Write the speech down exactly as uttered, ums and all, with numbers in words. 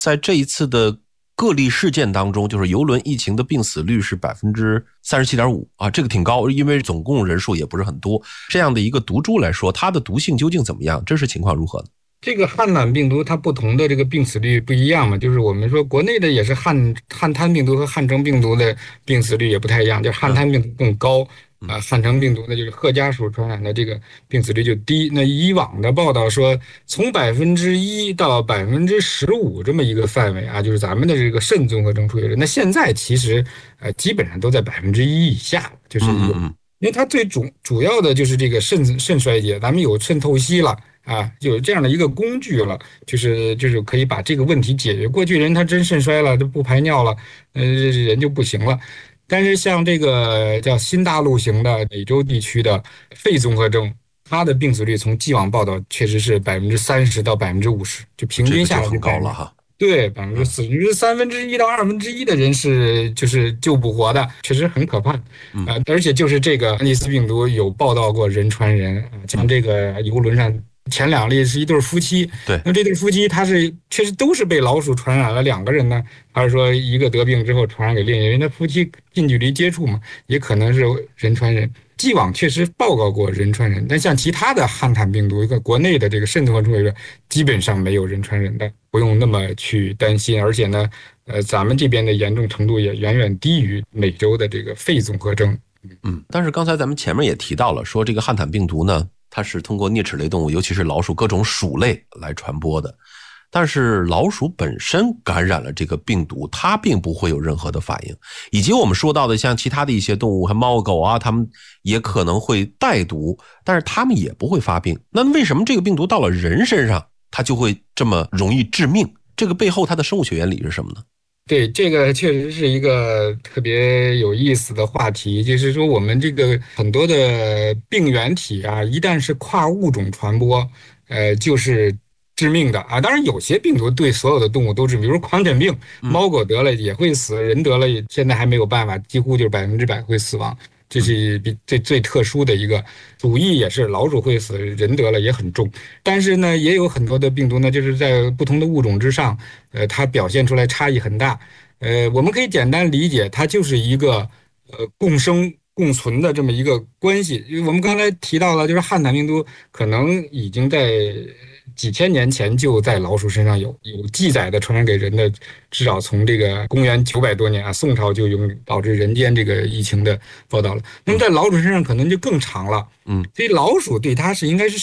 在这一次的个例事件当中，就是邮轮疫情的病死率是 百分之三十七点五 啊，这个挺高，因为总共人数也不是很多。这样的一个毒株来说，它的毒性究竟怎么样？真实情况如何呢？ 这个汉胆病毒它不同的这个病死率不一样嘛，就是我们说国内的也是汉汉滩病毒和汉城病毒的病死率也不太一样，就是汉滩病毒更高啊，汉城病毒呢就是褐家属传染的这个病死率就低。那以往的报道说，从百分之一到百分之十五这么一个范围啊，就是咱们的这个肾综合征出血率。那现在其实呃基本上都在百分之一以下，就是有，因为它最主主要的就是这个肾肾衰竭，咱们有肾透析了。啊，有这样的一个工具了，就是就是可以把这个问题解决。过去人他真肾衰了，就不排尿了，呃，人就不行了。但是像这个叫新大陆型的美洲地区的肺综合征，它的病死率从既往报道确实是百分之三十到百分之五十，就平均下来就很高了哈。 对，百分之四十，三分之一到二分之一的人是就是救不活的，确实很可怕。 嗯、 呃，而且就是这个安吉斯病毒有报道过人传人，像这个游轮上。前两例是一对夫妻， 对， 那这对夫妻他是确实都是被老鼠传染了两个人呢，还是说一个得病之后传染给另一个人？那夫妻近距离接触嘛，也可能是人传人。既往确实报告过人传人，但像其他的汉坦病毒，一个国内的这个肾综合征血率基本上没有人传人的，不用那么去担心。而且呢，呃，咱们这边的严重程度也远远低于美洲的这个肺综合征。 嗯，但是刚才咱们前面也提到了，说这个汉坦病毒呢，它是通过啮齿类动物，尤其是老鼠各种鼠类来传播的。但是老鼠本身感染了这个病毒，它并不会有任何的反应。以及我们说到的像其他的一些动物，还猫狗啊，它们也可能会带毒，但是它们也不会发病。那为什么这个病毒到了人身上，它就会这么容易致命？这个背后它的生物学原理是什么呢？ 对，这个确实是一个特别有意思的话题，就是说我们这个很多的病原体啊，一旦是跨物种传播，呃，就是致命的啊。当然，有些病毒对所有的动物都致命，比如狂犬病，猫狗得了也会死，人得了现在还没有办法，几乎就是百分之百会死亡。这是比最最特殊的一个，鼠疫也是，老鼠会死，人得了也很重。但是呢，也有很多的病毒呢，就是在不同的物种之上，呃，它表现出来差异很大。呃，我们可以简单理解，它就是一个呃共生共存的这么一个关系。因为我们刚才提到了，就是汉坦病毒可能已经在几千年前就在老鼠身上有有记载的传染给人的，至少从这个公元九百多年啊，宋朝就有导致人间这个疫情的报道了。那么在老鼠身上可能就更长了，嗯，所以老鼠对它是应该是